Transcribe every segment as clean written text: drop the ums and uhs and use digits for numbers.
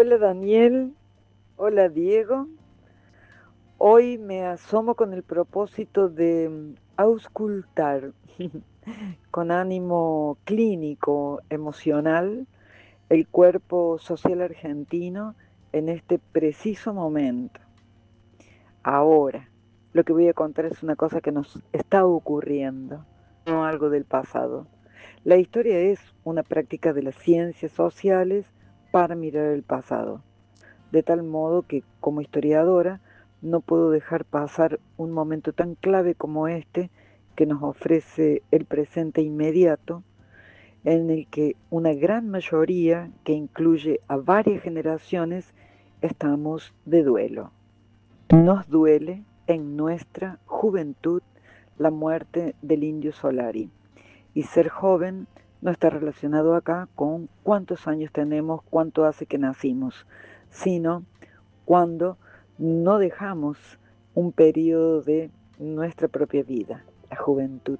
Hola Daniel, hola Diego. Hoy me asomo con el propósito de auscultar con ánimo clínico, emocional, el cuerpo social argentino en este preciso momento. Ahora, lo que voy a contar es una cosa que nos está ocurriendo, no algo del pasado. La historia es una práctica de las ciencias sociales para mirar el pasado, de tal modo que como historiadora no puedo dejar pasar un momento tan clave como este que nos ofrece el presente inmediato, en el que una gran mayoría, que incluye a varias generaciones, estamos de duelo. Nos duele en nuestra juventud la muerte del Indio Solari. Y ser joven no está relacionado acá con cuántos años tenemos, cuánto hace que nacimos, sino cuando no dejamos un periodo de nuestra propia vida, la juventud.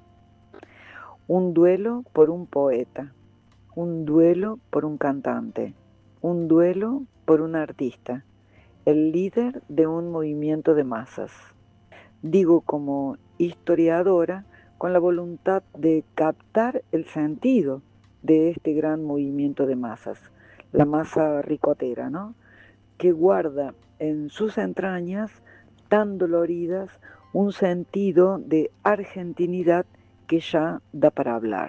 Un duelo por un poeta, un duelo por un cantante, un duelo por un artista, el líder de un movimiento de masas. Digo como historiadora con la voluntad de captar el sentido de este gran movimiento de masas, la masa ricotera, ¿no? Que guarda en sus entrañas tan doloridas un sentido de argentinidad que ya da para hablar.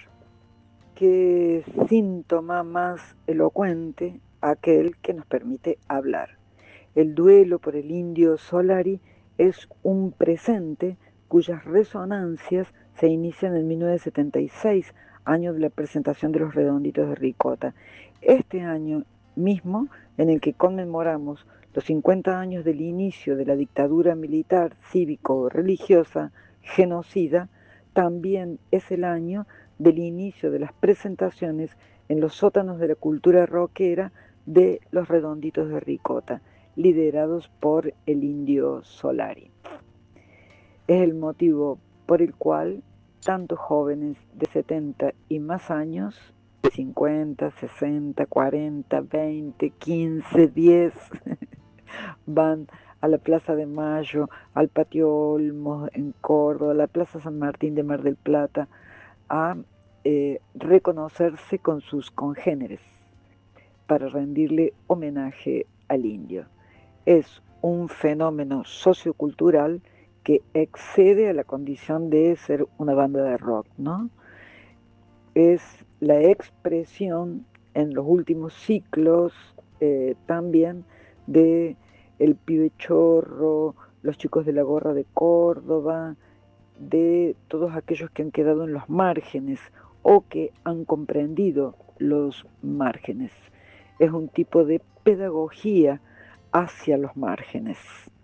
Qué síntoma más elocuente aquel que nos permite hablar. El duelo por el Indio Solari es un presente cuyas resonancias se inician en 1976, año de la presentación de los Redonditos de Ricota. Este año mismo, en el que conmemoramos los 50 años del inicio de la dictadura militar, cívico-religiosa, genocida, también es el año del inicio de las presentaciones en los sótanos de la cultura rockera de los Redonditos de Ricota, liderados por el Indio Solari. Es el motivo por el cual tantos jóvenes de 70 y más años, de 50, 60, 40, 20, 15, 10, van a la Plaza de Mayo, al Patio Olmos en Córdoba, a la Plaza San Martín de Mar del Plata, a reconocerse con sus congéneres para rendirle homenaje al indio. Es un fenómeno sociocultural que excede a la condición de ser una banda de rock, ¿no? Es la expresión en los últimos ciclos también de el pibe chorro, los chicos de la gorra de Córdoba, de todos aquellos que han quedado en los márgenes o que han comprendido los márgenes. Es un tipo de pedagogía hacia los márgenes.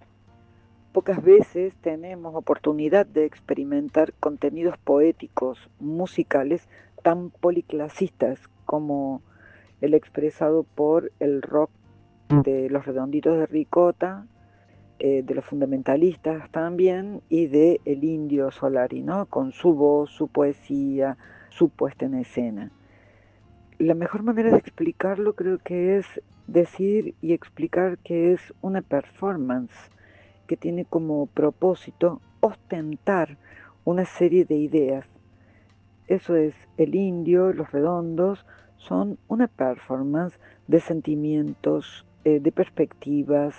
Pocas veces tenemos oportunidad de experimentar contenidos poéticos, musicales, tan policlasistas como el expresado por el rock de los Redonditos de Ricota, de los fundamentalistas también, y de el Indio Solari, ¿no? Con su voz, su poesía, su puesta en escena. La mejor manera de explicarlo creo que es decir y explicar que es una performance que tiene como propósito ostentar una serie de ideas. Eso es, el indio, los redondos, son una performance de sentimientos, de perspectivas,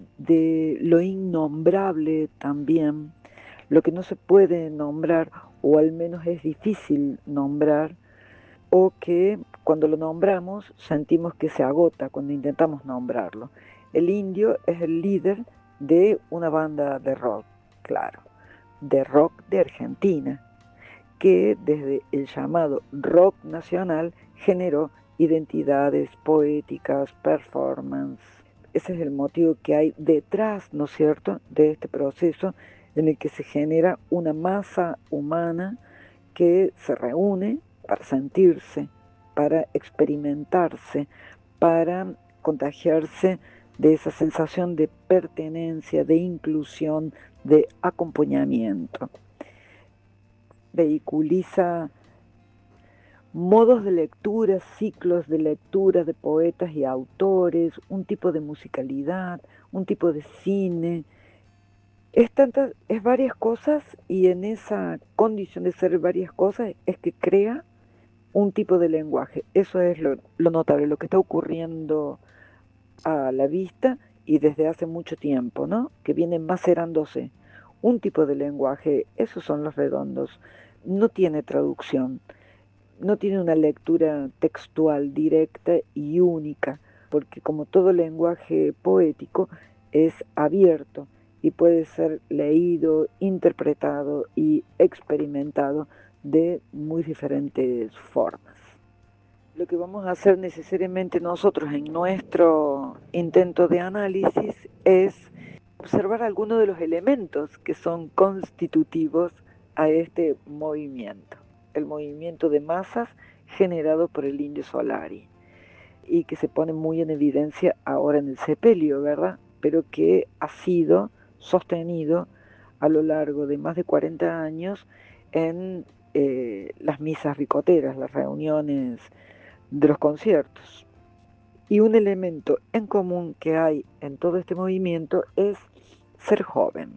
de lo innombrable también, lo que no se puede nombrar, o al menos es difícil nombrar, o que cuando lo nombramos sentimos que se agota cuando intentamos nombrarlo. El indio es el líder de una banda de rock, claro, de rock de Argentina, que desde el llamado rock nacional generó identidades poéticas, performance. Ese es el motivo que hay detrás, ¿no es cierto?, de este proceso en el que se genera una masa humana que se reúne para sentirse, para experimentarse, para contagiarse de esa sensación de pertenencia, de inclusión, de acompañamiento. Vehiculiza modos de lectura, ciclos de lectura de poetas y autores, un tipo de musicalidad, un tipo de cine. Es varias cosas y en esa condición de ser varias cosas es que crea un tipo de lenguaje. Eso es lo notable, lo que está ocurriendo a la vista y desde hace mucho tiempo, ¿no? Que viene macerándose. Un tipo de lenguaje, esos son los redondos. No tiene traducción, no tiene una lectura textual directa y única, porque como todo lenguaje poético es abierto y puede ser leído, interpretado y experimentado de muy diferentes formas. Lo que vamos a hacer necesariamente nosotros en nuestro intento de análisis es observar algunos de los elementos que son constitutivos a este movimiento, el movimiento de masas generado por el Indio Solari y que se pone muy en evidencia ahora en el sepelio, ¿verdad? Pero que ha sido sostenido a lo largo de más de 40 años en las misas ricoteras, las reuniones de los conciertos. Y un elemento en común que hay en todo este movimiento es ser joven.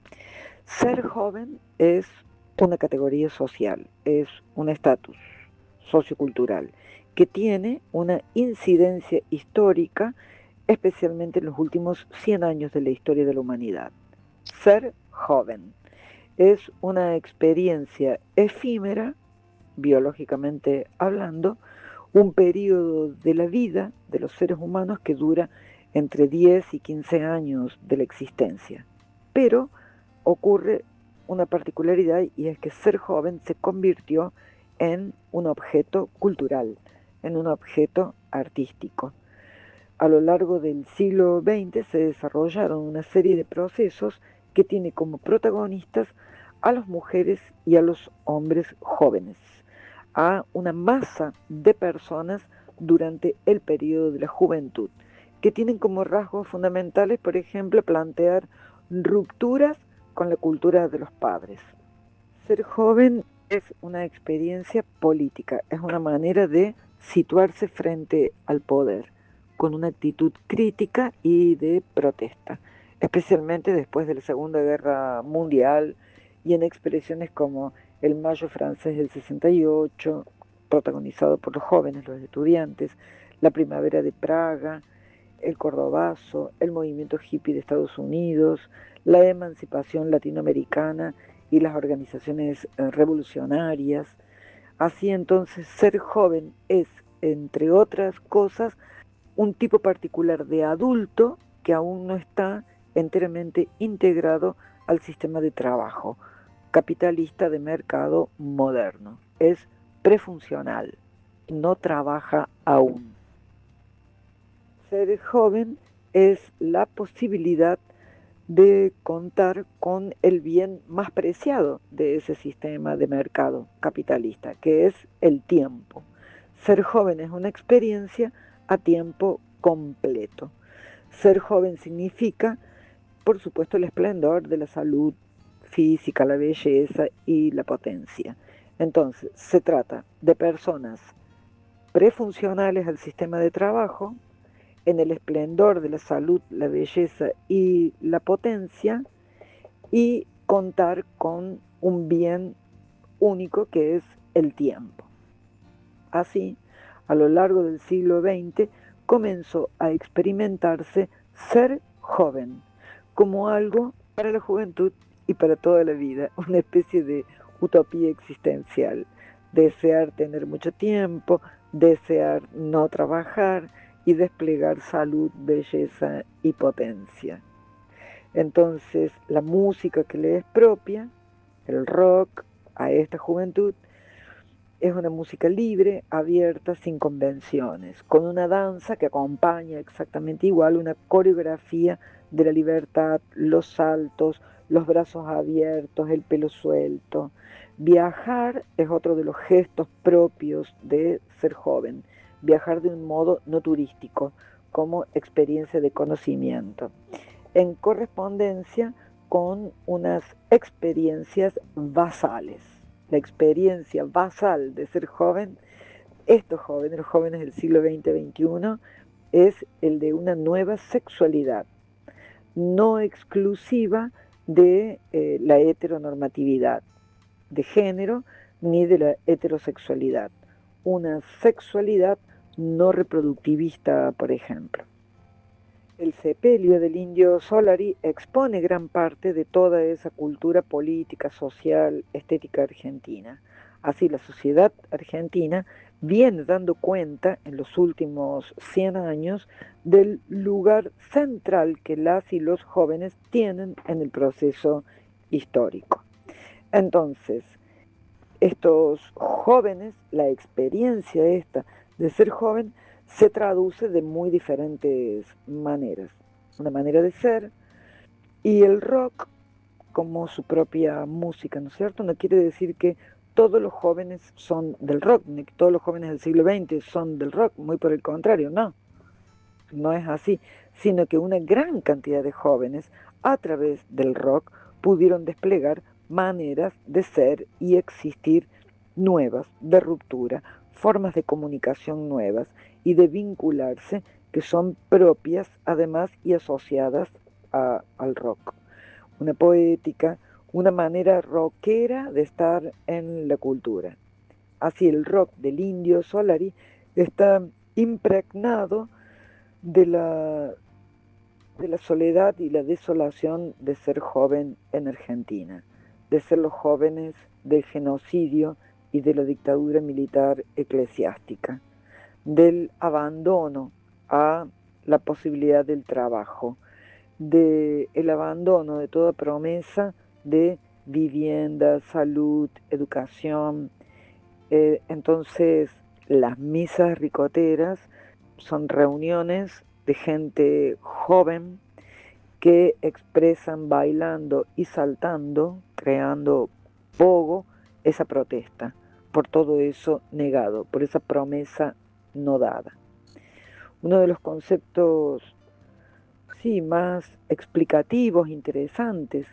Ser joven es una categoría social, es un estatus sociocultural que tiene una incidencia histórica, especialmente en los últimos 100 años de la historia de la humanidad. Ser joven es una experiencia efímera, biológicamente hablando, un periodo de la vida de los seres humanos que dura entre 10 y 15 años de la existencia. Pero ocurre una particularidad y es que ser joven se convirtió en un objeto cultural, en un objeto artístico. A lo largo del siglo XX se desarrollaron una serie de procesos que tiene como protagonistas a las mujeres y a los hombres jóvenes, a una masa de personas durante el periodo de la juventud, que tienen como rasgos fundamentales, por ejemplo, plantear rupturas con la cultura de los padres. Ser joven es una experiencia política, es una manera de situarse frente al poder, con una actitud crítica y de protesta, especialmente después de la Segunda Guerra Mundial y en expresiones como el Mayo francés del 68, protagonizado por los jóvenes, los estudiantes, la Primavera de Praga, el Cordobazo, el movimiento hippie de Estados Unidos, la emancipación latinoamericana y las organizaciones revolucionarias. Así entonces, ser joven es, entre otras cosas, un tipo particular de adulto que aún no está enteramente integrado al sistema de trabajo capitalista de mercado moderno. Es prefuncional, no trabaja aún. Ser joven es la posibilidad de contar con el bien más preciado de ese sistema de mercado capitalista, que es el tiempo. Ser joven es una experiencia a tiempo completo. Ser joven significa, por supuesto, el esplendor de la salud física, la belleza y la potencia. Entonces, se trata de personas prefuncionales al sistema de trabajo, en el esplendor de la salud, la belleza y la potencia, y contar con un bien único que es el tiempo. Así, a lo largo del siglo XX comenzó a experimentarse ser joven como algo para la juventud y para toda la vida, una especie de utopía existencial, desear tener mucho tiempo, desear no trabajar y desplegar salud, belleza y potencia. Entonces, la música que le es propia, el rock, a esta juventud, es una música libre, abierta, sin convenciones, con una danza que acompaña exactamente igual, una coreografía de la libertad, los saltos, los brazos abiertos, el pelo suelto. Viajar es otro de los gestos propios de ser joven, viajar de un modo no turístico, como experiencia de conocimiento, en correspondencia con unas experiencias basales. La experiencia basal de ser joven estos jóvenes, los jóvenes del siglo XX-XXI, es el de una nueva sexualidad, no exclusiva de la heteronormatividad de género ni de la heterosexualidad. Una sexualidad no reproductivista, por ejemplo. El sepelio del Indio Solari expone gran parte de toda esa cultura política, social, estética argentina. Así, la sociedad argentina viene dando cuenta en los últimos 100 años del lugar central que las y los jóvenes tienen en el proceso histórico. Entonces, estos jóvenes, la experiencia esta de ser joven, se traduce de muy diferentes maneras. Una manera de ser, y el rock como su propia música, ¿no es cierto? No quiere decir que todos los jóvenes son del rock, ni que todos los jóvenes del siglo XX son del rock, muy por el contrario, no, no es así, sino que una gran cantidad de jóvenes a través del rock pudieron desplegar maneras de ser y existir nuevas, de ruptura, formas de comunicación nuevas y de vincularse que son propias además y asociadas al rock. Una poética, una manera rockera de estar en la cultura. Así el rock del Indio Solari está impregnado de la soledad y la desolación de ser joven en Argentina, de ser los jóvenes del genocidio y de la dictadura militar eclesiástica, del abandono a la posibilidad del trabajo, del abandono de toda promesa de vivienda, salud, educación. Entonces, las misas ricoteras son reuniones de gente joven que expresan bailando y saltando, creando pogo, esa protesta por todo eso negado, por esa promesa no dada. Uno de los conceptos, sí, más explicativos, interesantes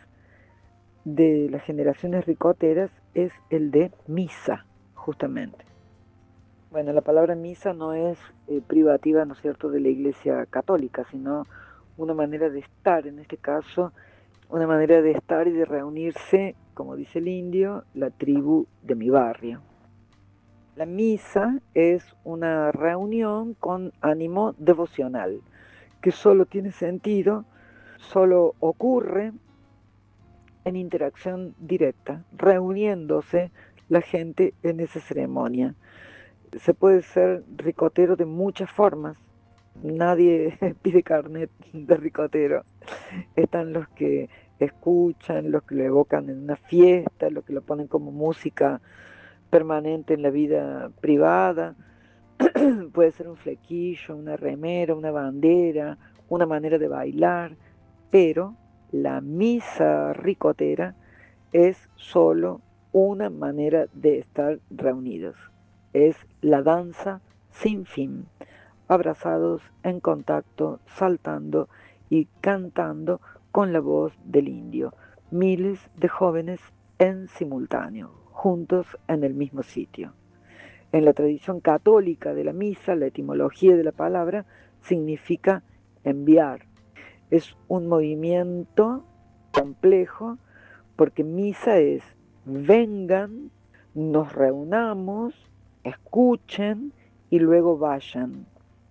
de las generaciones ricoteras es el de misa, justamente. Bueno, la palabra misa no es privativa, ¿no es cierto?, de la Iglesia Católica, sino una manera de estar, en este caso, una manera de estar y de reunirse, como dice el indio, la tribu de mi barrio. La misa es una reunión con ánimo devocional, que solo tiene sentido, solo ocurre en interacción directa, reuniéndose la gente en esa ceremonia. Se puede ser ricotero de muchas formas. Nadie pide carnet de ricotero. Están los que escuchan, los que lo evocan en una fiesta, los que lo ponen como música permanente en la vida privada. Puede ser un flequillo, una remera, una bandera, una manera de bailar, pero la misa ricotera es solo una manera de estar reunidos. Es la danza sin fin, abrazados en contacto, saltando y cantando con la voz del indio. Miles de jóvenes en simultáneo, juntos en el mismo sitio. En la tradición católica de la misa, la etimología de la palabra significa enviar. Es un movimiento complejo porque misa es vengan, nos reunamos, escuchen y luego vayan.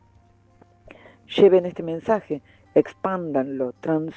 Lleven este mensaje, expándanlo,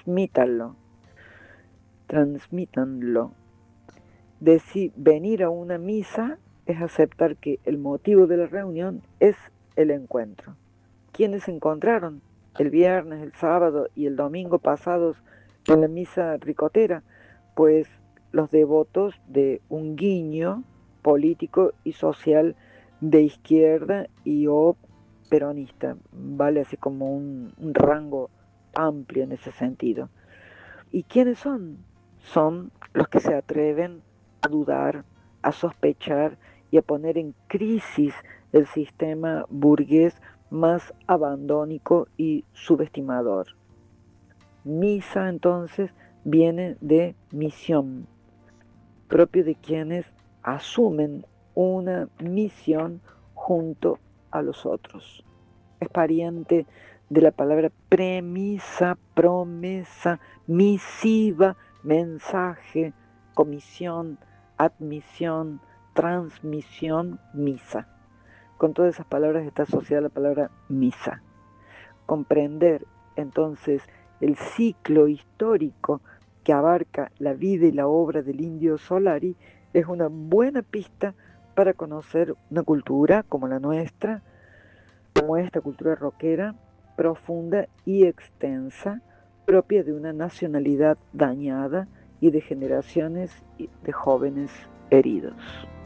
transmítanlo. Venir a una misa es aceptar que el motivo de la reunión es el encuentro. ¿Quiénes se encontraron el viernes, el sábado y el domingo pasados en la misa ricotera? Pues los devotos de un guiño político y social de izquierda y o peronista, vale así como un rango amplio en ese sentido. ¿Y quiénes son? Son los que se atreven a dudar, a sospechar y a poner en crisis el sistema burgués más abandónico y subestimador. Misa entonces viene de misión, propio de quienes asumen una misión junto a los otros. Es pariente de la palabra premisa, promesa, misiva, mensaje, comisión, admisión, transmisión, misa. Con todas esas palabras está asociada la palabra misa. Comprender entonces el ciclo histórico que abarca la vida y la obra del Indio Solari es una buena pista para conocer una cultura como la nuestra, como esta cultura rockera, profunda y extensa, propia de una nacionalidad dañada y de generaciones de jóvenes heridos.